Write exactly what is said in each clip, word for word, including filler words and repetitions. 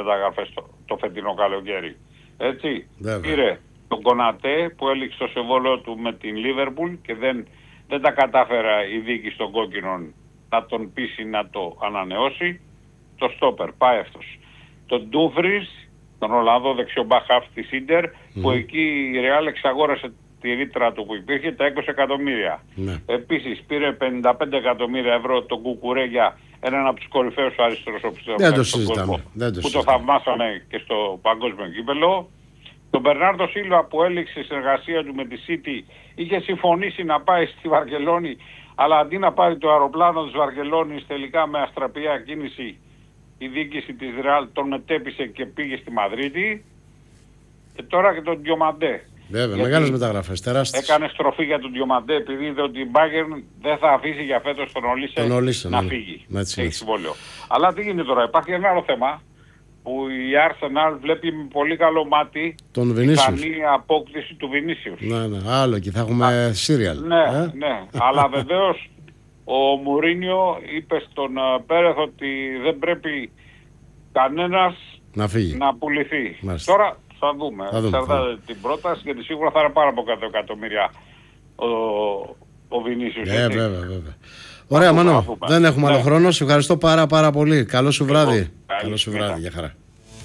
μεταγραφές το, το φετινό καλοκαίρι. Έτσι. Βέβαια. Πήρε τον Κονατέ που έληξε το συμβόλαιο του με την Λίβερπουλ και δεν, δεν τα κατάφερα η διοίκηση των κόκκινων να τον πείσει να το ανανεώσει. Το στόπερ, πάει αυτός. Τον Ντούφρις, τον Ολλανδό δεξιομπαχάφ της Ίντερ, mm. που εκεί η Ρεάλ εξαγόρασε τη ρήτρα του που υπήρχε τα είκοσι εκατομμύρια. Ναι. Επίσης πήρε πενήντα πέντε εκατομμύρια ευρώ τον Κουκουρέγια, έναν από τους κορυφαίους αριστερούς οπισθητές στον κόσμο, το που το θαυμάσαμε και στο παγκόσμιο κύπελλο. Τον Μπερνάρντο Σίλβα που έληξε η συνεργασία του με τη City, είχε συμφωνήσει να πάει στη Βαρκελόνη, αλλά αντί να πάρει το αεροπλάνο της Βαρκελόνης τελικά με αστραπιά κίνηση η διοίκηση της Ρεάλ τον μετέπεισε και πήγε στη Μαδρίτη. Και τώρα και τον Διομαντέ. Βέβαια, μεγάλες μεταγραφές, τεράστιες. Έκανε στροφή για τον Διομαντέ επειδή είδε ότι η Bayern δεν θα αφήσει για φέτος τον Ολίσε, τον Ολίσε να ναι. φύγει. Έτσι, έχει συμβόλαιο. Αλλά τι γίνεται τώρα, υπάρχει ένα άλλο θέμα που η Arsenal βλέπει με πολύ καλό μάτι τον Βινίσιους. Πιθανή απόκτηση του Βινίσιους. Ναι, ναι, άλλο και θα έχουμε σύριαλ. Ναι, ε? ναι, αλλά βεβαίως ο Μουρίνιο είπε στον Πέρεθ ότι δεν πρέπει κανένας να, φύγει. να πουληθεί. Μάλιστα. Τώρα θα δούμε. Θα δούμε θα... την πρόταση γιατί σίγουρα θα είναι πάρα από κάτω εκατομμύρια ο, ο Βινίσιους. Yeah, βέβαια, βέβαια. Ωραία, Μανώ. Δεν έχουμε yeah. άλλο χρόνο. Σε ευχαριστώ πάρα πάρα πολύ. Καλό σου βράδυ. Καλό σου βράδυ. Για χαρά.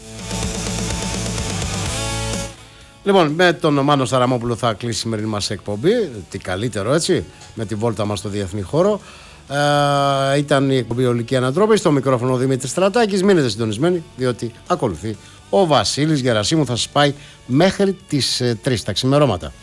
Λοιπόν, με τον Μάνο Σταραμόπουλο θα κλείσει η σημερινή μας εκπομπή. Τι καλύτερο, έτσι, με τη βόλτα μας στο διεθνή χώρο. Ε, ήταν η εκπομπή Ολική Ανατρόπη. Στο μικρόφωνο Δημήτρης Στρατάκης. Μείνετε συντονισμένοι, διότι ακολουθεί ο Βασίλης Γερασίμου. Θα σας πάει μέχρι τις ε, τρεις τα ξημερώματα.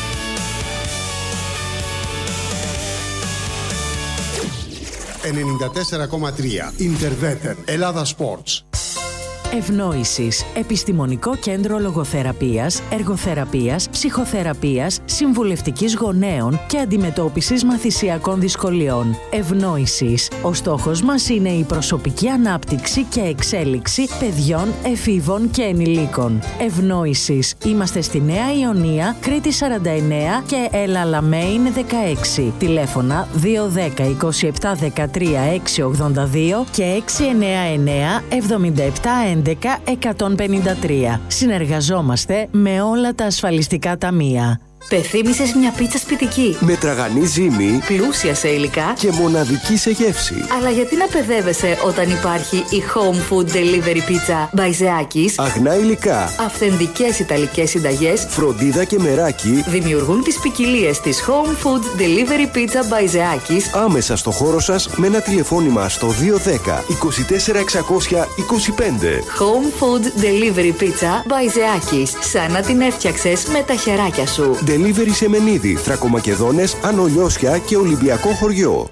ενενήντα τέσσερα κόμμα τρία Interveter Ελλάδα Sports. Ευνόησης, επιστημονικό κέντρο λογοθεραπείας, εργοθεραπείας, ψυχοθεραπείας, συμβουλευτικής γονέων και αντιμετώπισης μαθησιακών δυσκολιών. Ευνόησης. Ο στόχος μας είναι η προσωπική ανάπτυξη και εξέλιξη παιδιών, εφήβων και ενηλίκων. Ευνόησης. Είμαστε στη Νέα Ιωνία, Κρήτη σαράντα εννέα και Ελαλαμέιν δεκαέξι. Τηλέφωνα δύο ένα μηδέν είκοσι επτά δεκατρία έξι ογδόντα δύο και έξι εννέα εννέα εβδομήντα επτά έντεκα εκατόν πενήντα τρία. Συνεργαζόμαστε με όλα τα ασφαλιστικά ταμεία. Πεθύμησες μια πίτσα σπιτική. Με τραγανή ζύμη, πλούσια σε υλικά και μοναδική σε γεύση. Αλλά γιατί να παιδεύεσαι όταν υπάρχει η Home Food Delivery Pizza Μπαϊζεάκης? Αγνά υλικά, αυθεντικές ιταλικές συνταγές, φροντίδα και μεράκι δημιουργούν τις ποικιλίες της Home Food Delivery Pizza Μπαϊζεάκης άμεσα στο χώρο σας με ένα τηλεφώνημα στο δύο ένα μηδέν είκοσι τέσσερα εξακόσια είκοσι πέντε. Home Food Delivery Pizza Μπαϊζεάκης. Σαν να την έφτιαξες με τα χεράκια σου. Delivery σε Μενίδη, Θρακομακεδόνες, Ανολιώσια και Ολυμπιακό χωριό.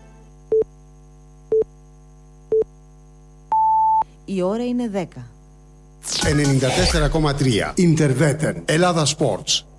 Η ώρα είναι δέκα. ενενήντα τέσσερα κόμμα τρία Interveter Ελλάδα Sports.